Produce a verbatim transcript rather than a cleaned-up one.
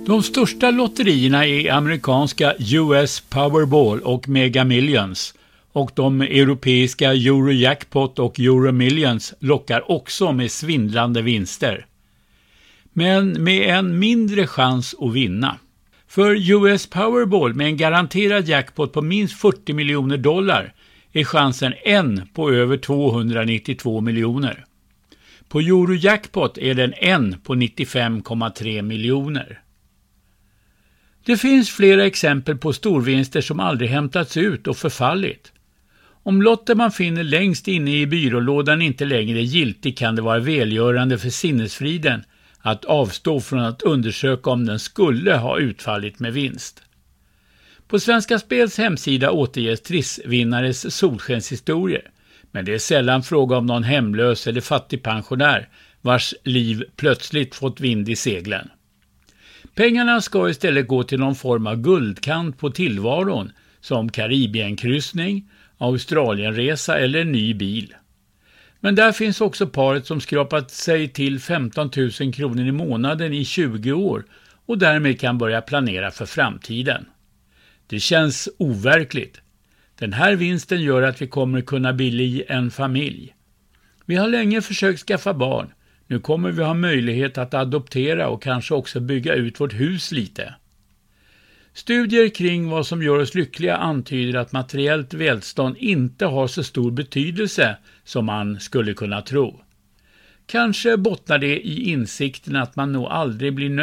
De största lotterierna är amerikanska U S Powerball och Mega Millions, och de europeiska Eurojackpot och Euromillions lockar också med svindlande vinster. Men med en mindre chans att vinna. För U S Powerball med en garanterad jackpot på minst fyrtio miljoner dollar är chansen en på över tvåhundranittiotvå miljoner. På Eurojackpot är den en på nittiofem komma tre miljoner. Det finns flera exempel på storvinster som aldrig hämtats ut och förfallit. Om lotten man finner längst inne i byrålådan inte längre är giltig kan det vara välgörande för sinnesfriden att avstå från att undersöka om den skulle ha utfallit med vinst. På Svenska Spels hemsida återges trissvinnares solskenshistorier, men det är sällan fråga om någon hemlös eller fattig pensionär vars liv plötsligt fått vind i seglen. Pengarna ska istället gå till någon form av guldkant på tillvaron, som Karibienkryssning, Australienresa eller en ny bil. Men där finns också paret som skrapat sig till femton tusen kronor i månaden i tjugo år och därmed kan börja planera för framtiden. Det känns overkligt. Den här vinsten gör att vi kommer kunna bli en familj. Vi har länge försökt skaffa barn. Nu kommer vi ha möjlighet att adoptera och kanske också bygga ut vårt hus lite. Studier kring vad som gör oss lyckliga antyder att materiellt välstånd inte har så stor betydelse som man skulle kunna tro. Kanske bottnar det i insikten att man nog aldrig blir nöjd